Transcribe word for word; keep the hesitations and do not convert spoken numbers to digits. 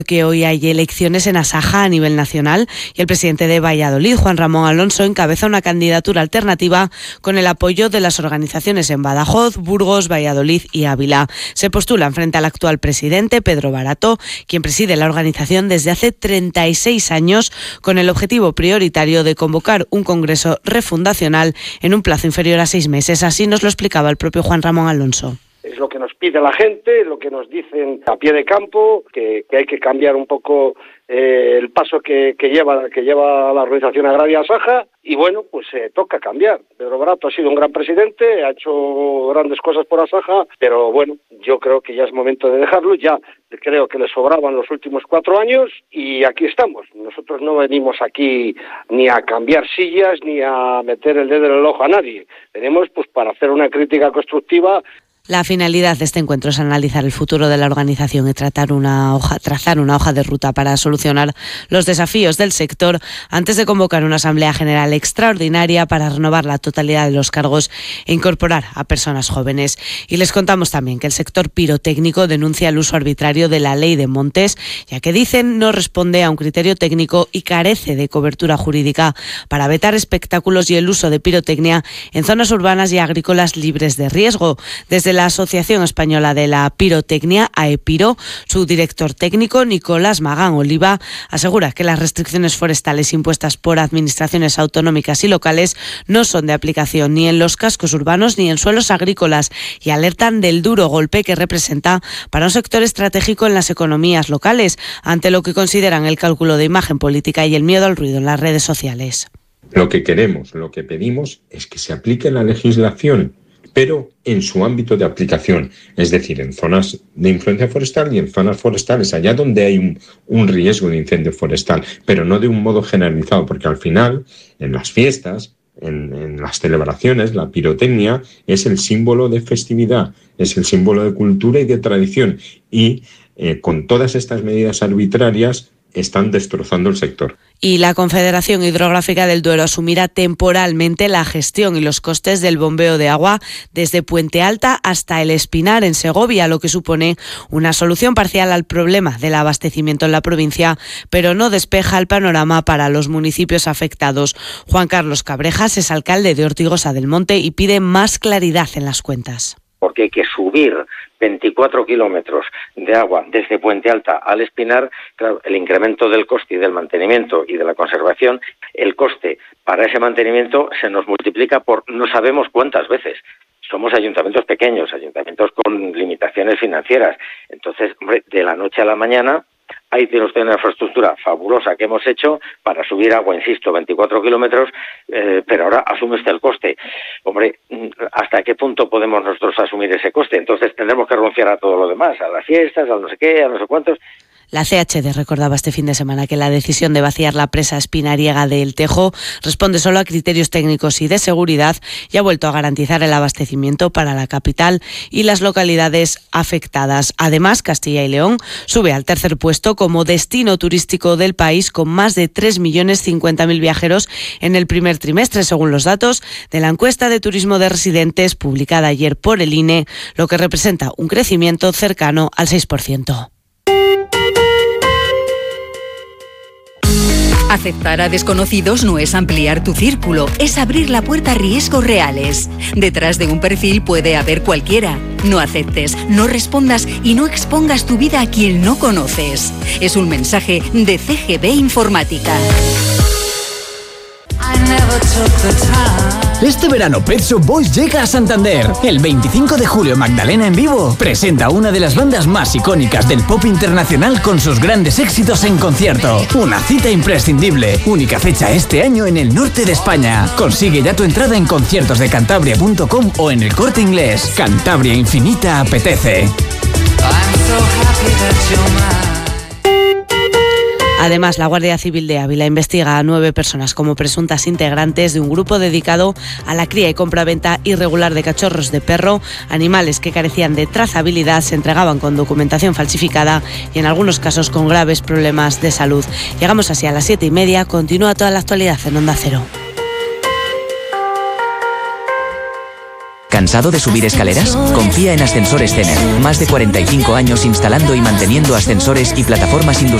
Que hoy hay elecciones en Asaja a nivel nacional y el presidente de Valladolid, Juan Ramón Alonso, encabeza una candidatura alternativa con el apoyo de las organizaciones en Badajoz, Burgos, Valladolid y Ávila. Se postulan frente al actual presidente, Pedro Barato, quien preside la organización desde hace treinta y seis años, con el objetivo prioritario de convocar un congreso refundacional en un plazo inferior a seis meses. Así nos lo explicaba el propio Juan Ramón Alonso. Es lo que nos pide la gente, lo que nos dicen a pie de campo, que, que hay que cambiar un poco eh, el paso que, que lleva que lleva la organización agraria Asaja, y bueno, pues eh, toca cambiar. Pedro Barato ha sido un gran presidente, ha hecho grandes cosas por Asaja, pero bueno, yo creo que ya es momento de dejarlo. Ya creo que le sobraban los últimos cuatro años y aquí estamos. Nosotros no venimos aquí ni a cambiar sillas ni a meter el dedo en el ojo a nadie. Venimos pues para hacer una crítica constructiva. La finalidad de este encuentro es analizar el futuro de la organización y tratar una hoja, trazar una hoja de ruta para solucionar los desafíos del sector antes de convocar una asamblea general extraordinaria para renovar la totalidad de los cargos e incorporar a personas jóvenes. Y les contamos también que el sector pirotécnico denuncia el uso arbitrario de la ley de montes, ya que dicen no responde a un criterio técnico y carece de cobertura jurídica para vetar espectáculos y el uso de pirotecnia en zonas urbanas y agrícolas libres de riesgo. Desde la Asociación Española de la Pirotecnia, AEPIRO, su director técnico, Nicolás Magán Oliva, asegura que las restricciones forestales impuestas por administraciones autonómicas y locales no son de aplicación ni en los cascos urbanos ni en suelos agrícolas y alertan del duro golpe que representa para un sector estratégico en las economías locales, ante lo que consideran el cálculo de imagen política y el miedo al ruido en las redes sociales. Lo que queremos, lo que pedimos es que se aplique la legislación, pero en su ámbito de aplicación, es decir, en zonas de influencia forestal y en zonas forestales, allá donde hay un, un riesgo de incendio forestal, pero no de un modo generalizado, porque al final, en las fiestas, en, en las celebraciones, la pirotecnia es el símbolo de festividad, es el símbolo de cultura y de tradición, y eh, con todas estas medidas arbitrarias están destrozando el sector. Y la Confederación Hidrográfica del Duero asumirá temporalmente la gestión y los costes del bombeo de agua desde Puente Alta hasta El Espinar, en Segovia, lo que supone una solución parcial al problema del abastecimiento en la provincia, pero no despeja el panorama para los municipios afectados. Juan Carlos Cabrejas es alcalde de Ortigosa del Monte y pide más claridad en las cuentas. Porque hay que subir veinticuatro kilómetros de agua desde Puente Alta al Espinar. Claro, el incremento del coste y del mantenimiento y de la conservación, el coste para ese mantenimiento se nos multiplica por no sabemos cuántas veces. Somos ayuntamientos pequeños, ayuntamientos con limitaciones financieras. Entonces, hombre, de la noche a la mañana, ahí tiene usted una infraestructura fabulosa que hemos hecho para subir agua, insisto, veinticuatro kilómetros, eh, pero ahora asume usted el coste. Hombre, ¿hasta qué punto podemos nosotros asumir ese coste? Entonces tendremos que renunciar a todo lo demás, a las fiestas, a no sé qué, a no sé cuántos. La C H D recordaba este fin de semana que la decisión de vaciar la presa espinariega de El Tejo responde solo a criterios técnicos y de seguridad y ha vuelto a garantizar el abastecimiento para la capital y las localidades afectadas. Además, Castilla y León sube al tercer puesto como destino turístico del país con más de tres millones cincuenta mil viajeros en el primer trimestre, según los datos de la encuesta de turismo de residentes publicada ayer por el I N E, lo que representa un crecimiento cercano al seis por ciento. Aceptar a desconocidos no es ampliar tu círculo, es abrir la puerta a riesgos reales. Detrás de un perfil puede haber cualquiera. No aceptes, no respondas y no expongas tu vida a quien no conoces. Es un mensaje de C G B Informática. Este verano Pet Shop Boys llega a Santander. El veinticinco de julio Magdalena en vivo presenta una de las bandas más icónicas del pop internacional con sus grandes éxitos en concierto. Una cita imprescindible. Única fecha este año en el norte de España. Consigue ya tu entrada en conciertos de cantabria punto com o en El Corte Inglés. Cantabria Infinita apetece. Además, la Guardia Civil de Ávila investiga a nueve personas como presuntas integrantes de un grupo dedicado a la cría y compraventa irregular de cachorros de perro. Animales que carecían de trazabilidad, se entregaban con documentación falsificada y en algunos casos con graves problemas de salud. Llegamos así a las siete y media. Continúa toda la actualidad en Onda Cero. ¿Cansado de subir escaleras? Confía en Ascensores Cener. Más de cuarenta y cinco años instalando y manteniendo ascensores y plataformas industriales